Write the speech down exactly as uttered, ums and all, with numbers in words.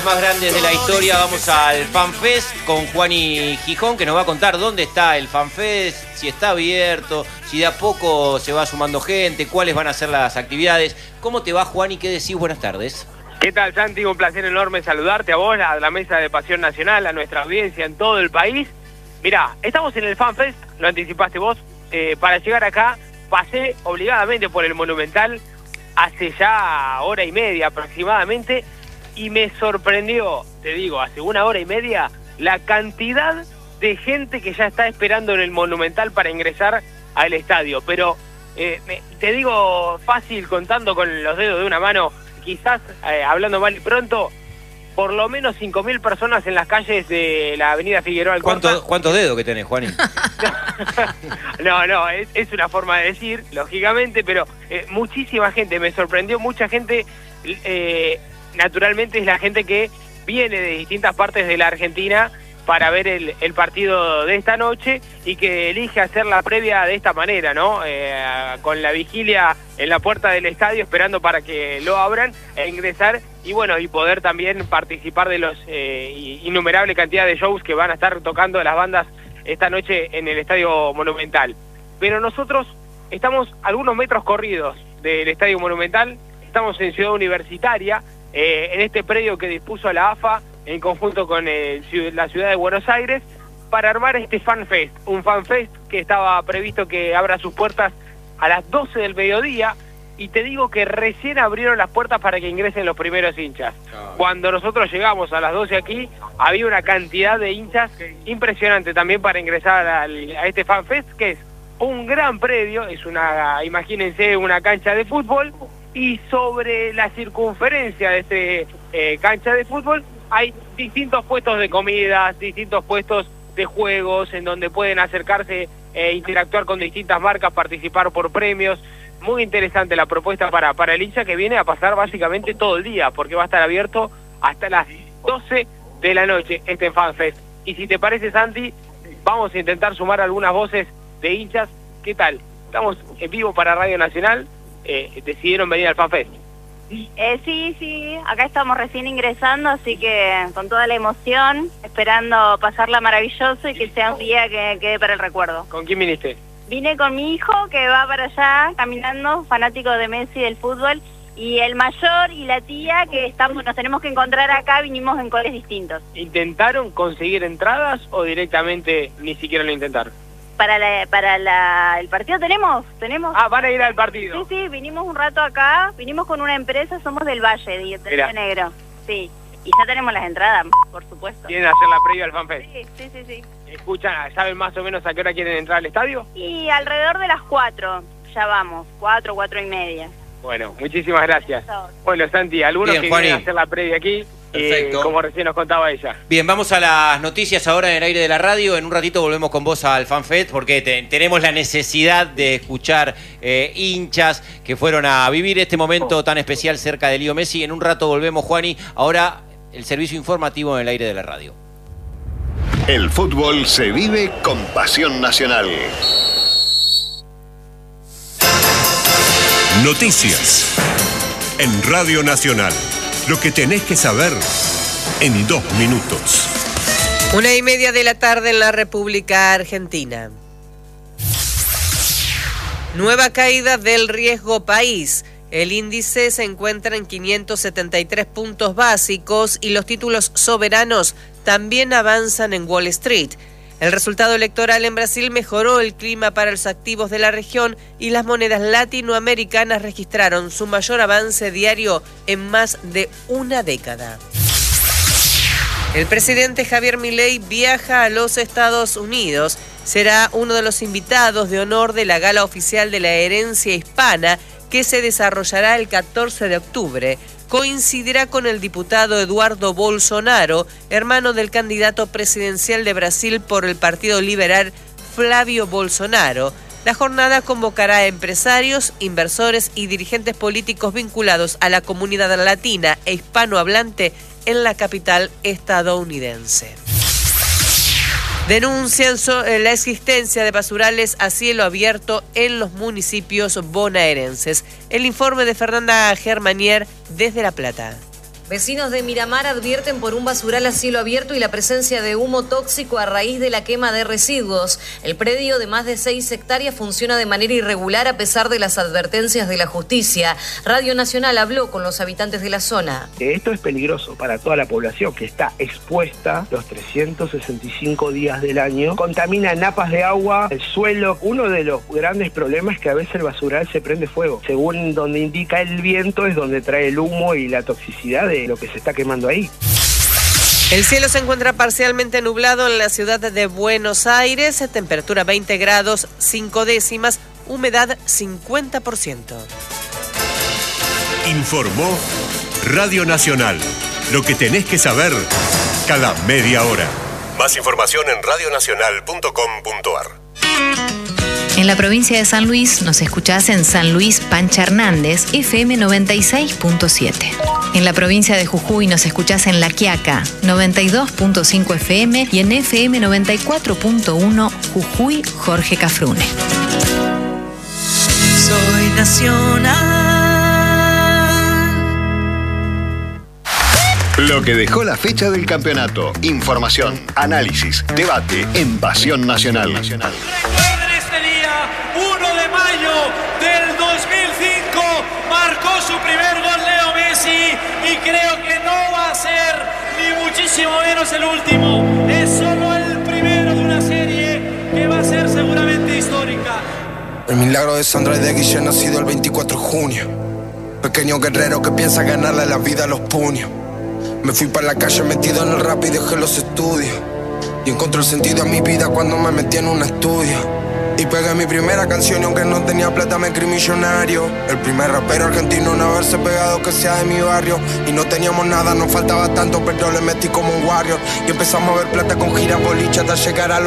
más grandes de la historia. Vamos al FanFest con Juani Gijón, que nos va a contar dónde está el FanFest, si está abierto, si de a poco se va sumando gente, cuáles van a ser las actividades. ¿Cómo te va, Juani? ¿Qué decís? Buenas tardes. ¿Qué tal, Santi? Un placer enorme saludarte a vos, a la mesa de Pasión Nacional, a nuestra audiencia en todo el país. Mirá, estamos en el FanFest, lo anticipaste vos. Eh, para llegar acá, pasé obligadamente por el Monumental hace ya hora y media aproximadamente, y me sorprendió, te digo, hace una hora y media, la cantidad de gente que ya está esperando en el Monumental para ingresar al estadio. Pero eh, me, te digo fácil, contando con los dedos de una mano, quizás eh, hablando mal y pronto, por lo menos cinco mil personas en las calles de la avenida Figueroa Alcorta. ¿Cuánto, ¿Cuántos dedos que tenés, Juani? No, no, es, es una forma de decir, lógicamente, pero eh, muchísima gente, me sorprendió mucha gente. Eh, naturalmente es la gente que viene de distintas partes de la Argentina para ver el, el partido de esta noche y que elige hacer la previa de esta manera, ¿no? Eh, con la vigilia en la puerta del estadio, esperando para que lo abran e ingresar y bueno, y poder también participar de los eh, innumerable cantidad de shows que van a estar tocando las bandas esta noche en el Estadio Monumental. Pero nosotros estamos algunos metros corridos del Estadio Monumental, estamos en Ciudad Universitaria, eh, en este predio que dispuso la A F A en conjunto con eh, la ciudad de Buenos Aires, para armar este FanFest, un FanFest que estaba previsto que abra sus puertas a las doce del mediodía, y te digo que recién abrieron las puertas para que ingresen los primeros hinchas. Cuando nosotros llegamos a las doce aquí, había una cantidad de hinchas impresionante también para ingresar al, a este FanFest, que es un gran predio, es una, imagínense, una cancha de fútbol, y sobre la circunferencia de este eh, cancha de fútbol hay distintos puestos de comidas, distintos puestos de juegos en donde pueden acercarse e interactuar con distintas marcas, participar por premios. Muy interesante la propuesta para, para el hincha, que viene a pasar básicamente todo el día, porque va a estar abierto hasta las doce de la noche este FanFest. Y si te parece, Santi, vamos a intentar sumar algunas voces de hinchas. ¿Qué tal? Estamos en vivo para Radio Nacional, eh, decidieron venir al FanFest. Eh, sí, sí, acá estamos recién ingresando, así que con toda la emoción, esperando pasarla maravilloso y que sea un día que quede para el recuerdo. ¿Con quién viniste? Vine con mi hijo, que va para allá caminando, fanático de Messi, del fútbol, y el mayor y la tía, que estamos, nos tenemos que encontrar acá, vinimos en coles distintos. ¿Intentaron conseguir entradas o directamente ni siquiera lo intentaron? Para la, para la, el partido tenemos, tenemos. Ah, van a ir al partido. Sí, sí, vinimos un rato acá, vinimos con una empresa, somos del Valle, de Río Negro, sí. Y ya tenemos las entradas, por supuesto. ¿Quieren hacer la previa al FanFest? Sí, sí, sí, sí. Escuchan, ¿saben más o menos a qué hora quieren entrar al estadio? Y alrededor de las cuatro, ya vamos, cuatro, cuatro y media. Bueno, muchísimas gracias. Bueno, Santi, algunos Bien, que Juani. quieren hacer la previa aquí, eh, como recién nos contaba ella. Bien, vamos a las noticias ahora en el aire de la radio. En un ratito volvemos con vos al FanFest, porque te, tenemos la necesidad de escuchar eh, hinchas que fueron a vivir este momento tan especial cerca de Leo Messi. En un rato volvemos, Juani. Ahora el servicio informativo en el aire de la radio. El fútbol se vive con Pasión Nacional. Noticias en Radio Nacional. Lo que tenés que saber en dos minutos. Una y media de la tarde en la República Argentina. Nueva caída del riesgo país. El índice se encuentra en quinientos setenta y tres puntos básicos y los títulos soberanos también avanzan en Wall Street. El resultado electoral en Brasil mejoró el clima para los activos de la región y las monedas latinoamericanas registraron su mayor avance diario en más de una década. El presidente Javier Milei viaja a los Estados Unidos. Será uno de los invitados de honor de la gala oficial de la herencia hispana que se desarrollará el catorce de octubre. Coincidirá con el diputado Eduardo Bolsonaro, hermano del candidato presidencial de Brasil por el Partido Liberal, Flavio Bolsonaro. La jornada convocará a empresarios, inversores y dirigentes políticos vinculados a la comunidad latina e hispanohablante en la capital estadounidense. Denuncian la existencia de basurales a cielo abierto en los municipios bonaerenses. El informe de Fernanda Germanier desde La Plata. Vecinos de Miramar advierten por un basural a cielo abierto y la presencia de humo tóxico a raíz de la quema de residuos. El predio de más de seis hectáreas funciona de manera irregular a pesar de las advertencias de la justicia. Radio Nacional habló con los habitantes de la zona. Esto es peligroso para toda la población que está expuesta los trescientos sesenta y cinco días del año. Contamina napas de agua, el suelo. Uno de los grandes problemas es que a veces el basural se prende fuego. Según donde indica el viento es donde trae el humo y la toxicidad de lo que se está quemando ahí. El cielo se encuentra parcialmente nublado en la ciudad de Buenos Aires, temperatura veinte grados cinco décimas, humedad cincuenta por ciento. Informó Radio Nacional. Lo que tenés que saber cada media hora. Más información en radio nacional punto com punto a r. En la provincia de San Luis nos escuchás en San Luis Pancha Hernández, F M noventa y seis punto siete. En la provincia de Jujuy nos escuchás en La Quiaca, noventa y dos punto cinco F M y en F M noventa y cuatro punto uno Jujuy Jorge Cafrune. Soy nacional. Lo que dejó la fecha del campeonato. Información, análisis, debate en Pasión Nacional. Nacional. uno de mayo del dos mil cinco marcó su primer gol Leo Messi y creo que no va a ser ni muchísimo menos el último, es solo el primero de una serie que va a ser seguramente histórica. El milagro de Sandra y de Guille nacido el veinticuatro de junio, pequeño guerrero que piensa ganarle la vida a los puños. Me fui para la calle metido en el rap y dejé los estudios y encontré el sentido a mi vida cuando me metí en un estudio. Y pegué mi primera canción y aunque no tenía plata me creí millonario. El primer rapero argentino en haberse pegado que sea de mi barrio. Y no teníamos nada, nos faltaba tanto, pero le metí como un warrior. Y empezamos a ver plata con giras boliche hasta llegar a los